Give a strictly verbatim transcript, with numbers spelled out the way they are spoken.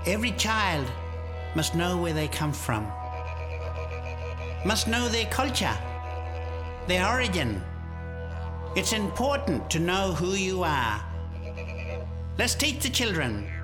Every child must know where they come from, must know their culture, their origin. It's important to know who you are. Let's teach the children